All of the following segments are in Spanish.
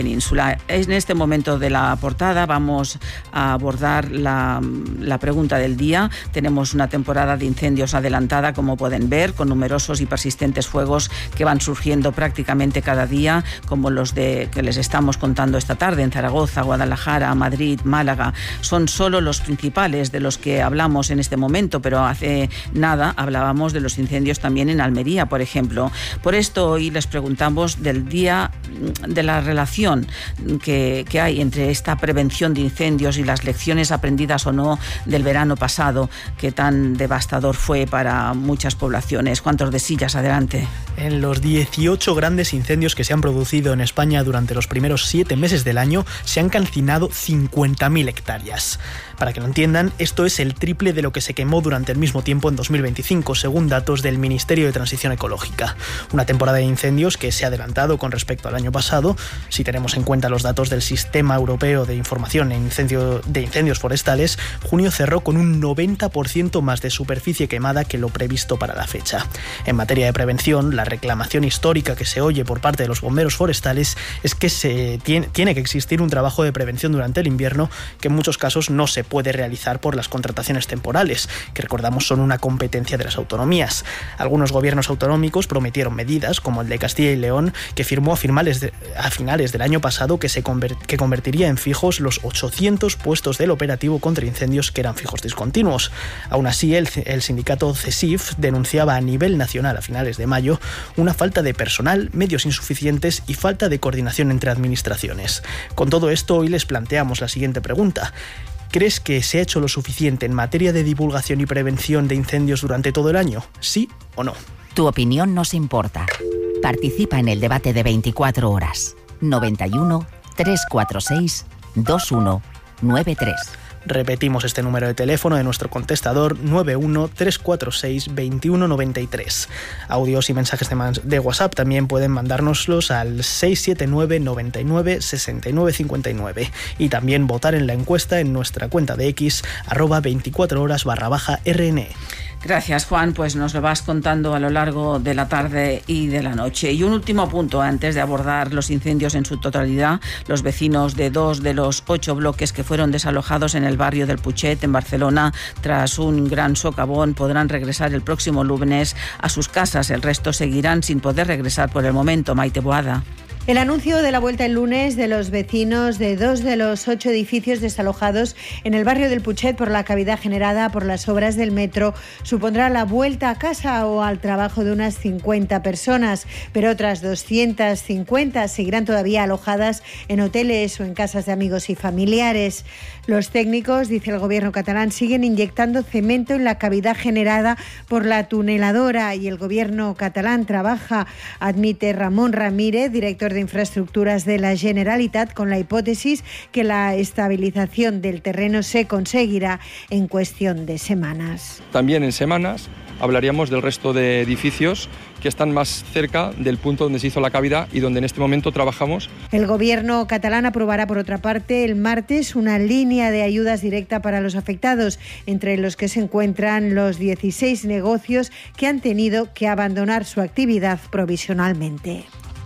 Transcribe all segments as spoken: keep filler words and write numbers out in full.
península. En este momento de la portada vamos a abordar la, la pregunta del día. Tenemos una temporada de incendios adelantada, como pueden ver, con numerosos y persistentes fuegos que van surgiendo prácticamente cada día, como los de que les estamos contando esta tarde en Zaragoza, Guadalajara, Madrid, Málaga. Son solo los principales de los que hablamos en este momento, pero hace nada hablábamos de los incendios también en Almería, por ejemplo. Por esto hoy les preguntamos del día de la relación que, que hay entre esta prevención de incendios y las lecciones aprendidas o no del verano pasado, que tan devastador fue para muchas poblaciones. Juan Tordesillas, adelante. En los dieciocho grandes incendios que se han producido en España durante los primeros siete meses del año, se han calcinado cincuenta mil hectáreas. Para que lo entiendan, esto es el triple de lo que se quemó durante el mismo tiempo en dos mil veinticinco, según datos del Ministerio de Transición Ecológica. Una temporada de incendios que se ha adelantado con respecto al año pasado, si tenemos en cuenta los datos del Sistema Europeo de Información en incendio, de Incendios Forestales. Junio cerró con un noventa por ciento más de superficie quemada que lo previsto para la fecha. En materia de prevención, la reclamación histórica que se oye por parte de los bomberos forestales es que se tiene, tiene que existir un trabajo de prevención durante el invierno, que en muchos casos no se puede realizar por las contrataciones temporales, que recordamos son una competencia de las autonomías. Algunos gobiernos autonómicos prometieron medidas, como el de Castilla y León, que firmó a finales, de, a finales del año pasado que, se conver, que convertiría en fijos los ochocientos puestos del operativo contra incendios que eran fijos discontinuos. Aún así, el, el sindicato CESIF denunciaba a nivel nacional a finales de mayo una falta de personal, medios insuficientes y falta de coordinación entre administraciones. Con todo esto, hoy les planteamos la siguiente pregunta. ¿Crees que se ha hecho lo suficiente en materia de divulgación y prevención de incendios durante todo el año? ¿Sí o no? Tu opinión nos importa. Participa en el debate de veinticuatro horas. noventa y uno, trescientos cuarenta y seis, veintiuno noventa y tres. Repetimos este número de teléfono de nuestro contestador: nueve uno, trescientos cuarenta y seis, veintiuno noventa y tres. Audios y mensajes de, man- de WhatsApp también pueden mandárnoslos al seis siete nueve, noventa y nueve, sesenta y nueve cincuenta y nueve, y también votar en la encuesta en nuestra cuenta de X, arroba veinticuatro horas barra baja R N E. Gracias, Juan. Pues nos lo vas contando a lo largo de la tarde y de la noche. Y un último punto antes de abordar los incendios en su totalidad. Los vecinos de dos de los ocho bloques que fueron desalojados en el barrio del Putxet, en Barcelona, tras un gran socavón, podrán regresar el próximo lunes a sus casas. El resto seguirán sin poder regresar por el momento. Maite Boada. El anuncio de la vuelta el lunes de los vecinos de dos de los ocho edificios desalojados en el barrio del Putxet por la cavidad generada por las obras del metro supondrá la vuelta a casa o al trabajo de unas cincuenta personas, pero otras doscientas cincuenta seguirán todavía alojadas en hoteles o en casas de amigos y familiares. Los técnicos, dice el gobierno catalán, siguen inyectando cemento en la cavidad generada por la tuneladora y el gobierno catalán trabaja, admite Ramón Ramírez, director de Infraestructuras de la Generalitat, con la hipótesis que la estabilización del terreno se conseguirá en cuestión de semanas. También en semanas hablaríamos del resto de edificios que están más cerca del punto donde se hizo la cavidad y donde en este momento trabajamos. El gobierno catalán aprobará, por otra parte, el martes una línea de ayudas directa para los afectados, entre los que se encuentran los dieciséis negocios que han tenido que abandonar su actividad provisionalmente.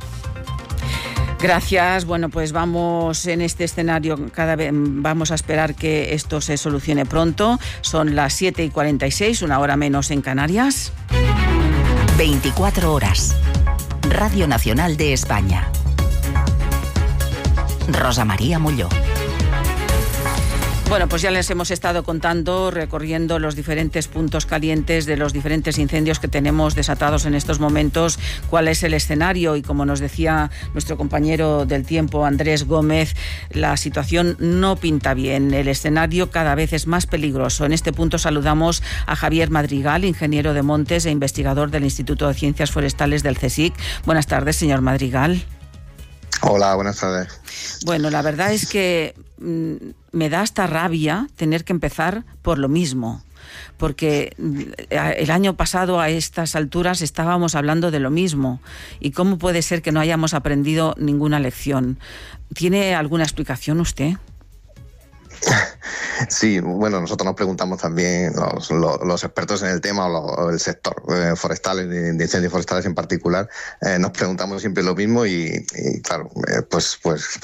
Gracias. Bueno, pues vamos en este escenario, cada vez vamos a esperar que esto se solucione pronto. Son las siete y cuarenta y seis, una hora menos en Canarias. veinticuatro horas. Radio Nacional de España. Rosa María Molló. Bueno, pues ya les hemos estado contando, recorriendo los diferentes puntos calientes de los diferentes incendios que tenemos desatados en estos momentos, cuál es el escenario y, como nos decía nuestro compañero del tiempo, Andrés Gómez, la situación no pinta bien, el escenario cada vez es más peligroso. En este punto saludamos a Javier Madrigal, ingeniero de montes e investigador del Instituto de Ciencias Forestales del CSIC. Buenas tardes, señor Madrigal. Hola, buenas tardes. Bueno, la verdad es que mmm, me da hasta rabia tener que empezar por lo mismo, porque el año pasado a estas alturas estábamos hablando de lo mismo. ¿Y cómo puede ser que no hayamos aprendido ninguna lección? ¿Tiene alguna explicación usted? Sí, bueno, nosotros nos preguntamos también, los, los, los expertos en el tema, o, lo, o el sector eh, forestal, de, de incendios forestales en particular, eh, nos preguntamos siempre lo mismo y, y claro, eh, pues, pues